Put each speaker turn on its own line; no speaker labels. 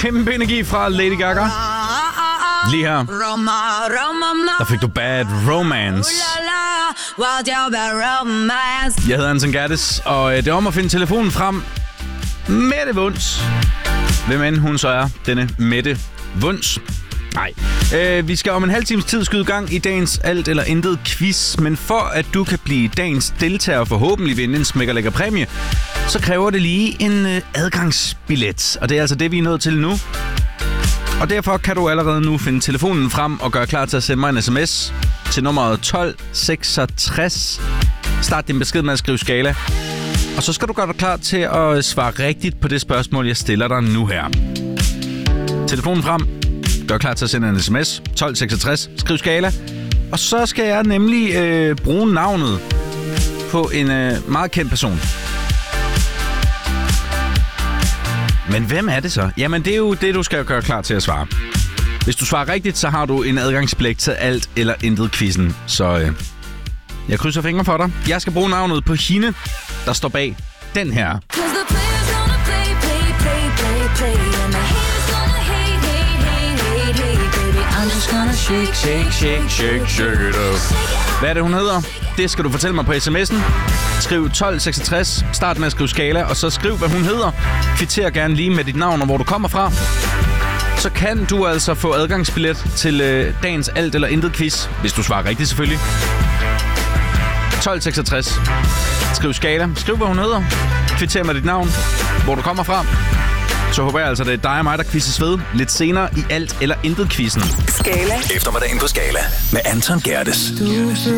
Kæmpe energi fra Lady Gaga. Lige her, der fik du Bad Romance. Jeg hedder Anton Gerdes, og det er om at finde telefonen frem. Mette Wunsch. Hvem end hun så er, denne Mette Wunsch. Nej. Vi skal om en halv times tid skyde gang i dagens alt eller intet quiz. Men for at du kan blive dagens deltager og forhåbentlig vinde en smækkerlækker præmie, så kræver det lige en adgangsbillet. Og det er altså det, vi er nået til nu. Og derfor kan du allerede nu finde telefonen frem og gøre klar til at sende mig en sms til nummeret 1266. Start din besked med at skrive skala. Og så skal du gøre dig klar til at svare rigtigt på det spørgsmål, jeg stiller dig nu her. Telefonen frem. Gør klar til at sende en sms. 1266. Skriv skala. Og så skal jeg nemlig bruge navnet på en meget kendt person. Men hvem er det så? Jamen, det er jo det, du skal gøre klar til at svare. Hvis du svarer rigtigt, så har du en adgangsbillet til alt eller intet quizzen. Så jeg krydser fingre for dig. Jeg skal bruge navnet på hende, der står bag den her. Shake it up. Hvad er det, hun hedder? Det skal du fortælle mig på sms'en. Skriv 1266, start med at skrive skala, og så skriv, hvad hun hedder. Kvitter gerne lige med dit navn og hvor du kommer fra. Så kan du altså få adgangsbillet til dagens alt eller intet quiz, hvis du svarer rigtigt selvfølgelig. 1266. Skriv skala, skriv, hvad hun hedder. Kvitter med dit navn, hvor du kommer fra. Så håber jeg altså, det er dig og mig, der quizzes ved lidt senere i alt eller intet quizzen.
Skala. Eftermiddagen på Skala med Anton Gerdes.